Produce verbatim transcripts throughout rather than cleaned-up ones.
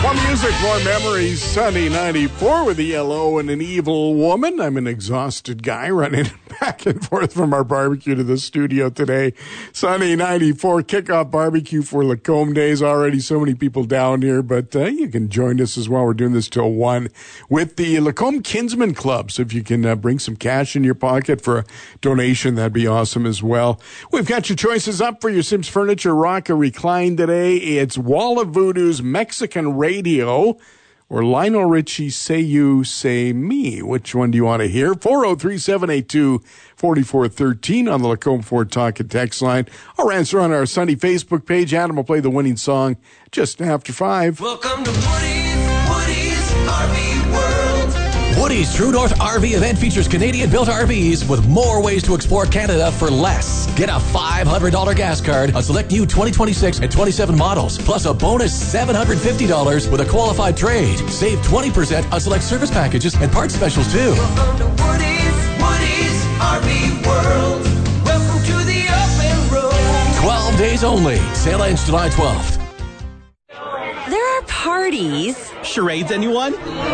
Music, more memories. Sunny ninety-four with the L O and an evil woman. I'm an exhausted guy running back and forth from our barbecue to the studio today. Sunny ninety-four kickoff barbecue for Lacombe Days. Already so many people down here, but uh, you can join us as well. We're doing this till one with the Lacombe Kinsman Club. So if you can uh, bring some cash in your pocket for a donation, that'd be awesome as well. We've got your choices up for your Sims Furniture Rock or Recline today. It's Wall of Voodoo's Mexican Radio or Lionel Richie, Say You, Say Me. Which one do you want to hear? four oh three, seven eight two, four four one three on the Lacombe Ford Talk and Text line. Or answer on our Sunny Facebook page. Adam will play the winning song just after five. Welcome to Woody's, Woody's R V World. Woody's True North R V event features Canadian-built R Vs with more ways to explore Canada for less. Get a five hundred dollars gas card on select new twenty twenty-six and twenty-seven models, plus a bonus seven hundred fifty dollars with a qualified trade. Save twenty percent on select service packages and parts specials, too. Welcome to Woody's, Woody's R V World. Welcome to the open road. twelve days only. Sale ends July twelfth. There are parties. Charades, anyone?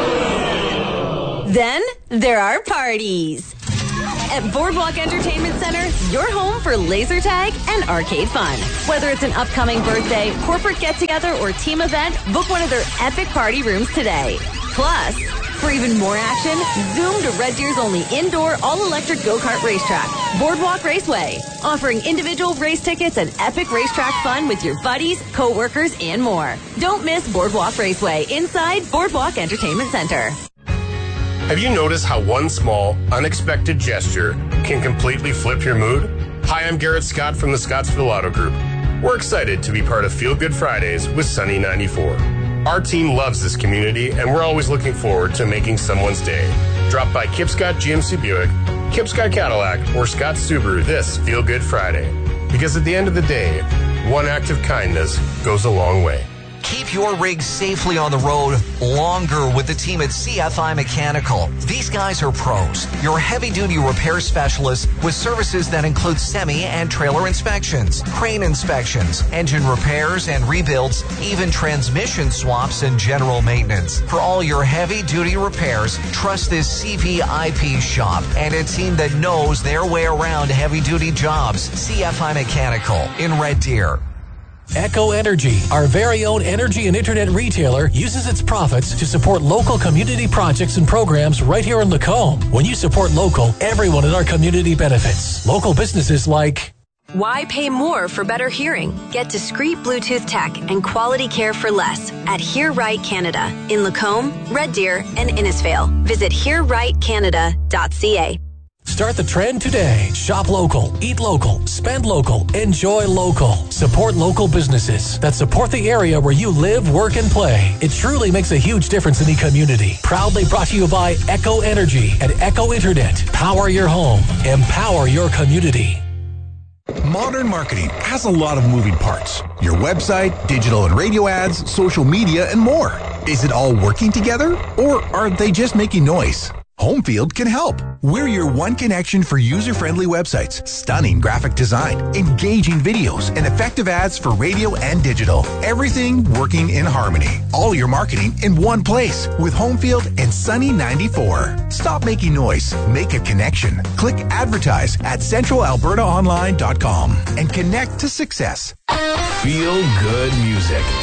Then there are parties. At Boardwalk Entertainment Center, your home for laser tag and arcade fun. Whether it's an upcoming birthday, corporate get-together, or team event, book one of their epic party rooms today. Plus, for even more action, zoom to Red Deer's only indoor, all-electric go-kart racetrack, Boardwalk Raceway, offering individual race tickets and epic racetrack fun with your buddies, co-workers, and more. Don't miss Boardwalk Raceway inside Boardwalk Entertainment Center. Have you noticed how one small, unexpected gesture can completely flip your mood? Hi, I'm Garrett Scott from the Scottsville Auto Group. We're excited to be part of Feel Good Fridays with Sunny ninety-four. Our team loves this community, and we're always looking forward to making someone's day. Drop by Kip Scott G M C Buick, Kip Scott Cadillac, or Scott Subaru this Feel Good Friday. Because at the end of the day, one act of kindness goes a long way. Keep your rig safely on the road longer with the team at C F I Mechanical. These guys are pros, your heavy-duty repair specialists with services that include semi and trailer inspections, crane inspections, engine repairs and rebuilds, even transmission swaps and general maintenance. For all your heavy-duty repairs, trust this C V I P shop and a team that knows their way around heavy-duty jobs. C F I Mechanical in Red Deer. Echo Energy, our very own energy and internet retailer, uses its profits to support local community projects and programs right here in Lacombe. When you support local, everyone in our community benefits. Local businesses like... Why pay more for better hearing? Get discreet Bluetooth tech and quality care for less at Hear Right Canada in Lacombe, Red Deer, and Innisfail. Visit hear right canada dot c a. Start the trend today. Shop local, eat local, spend local, enjoy local. Support local businesses that support the area where you live, work, and play. It truly makes a huge difference in the community. Proudly brought to you by Echo Energy and Echo Internet. Power your home. Empower your community. Modern marketing has a lot of moving parts. Your website, digital and radio ads, social media, and more. Is it all working together, or are they just making noise? Homefield can help. We're your one connection for user-friendly websites, stunning graphic design, engaging videos, and effective ads for radio and digital. Everything working in harmony. All your marketing in one place with Homefield and Sunny ninety-four. Stop making noise. Make a connection. Click advertise at central alberta online dot com and connect to success. Feel good music.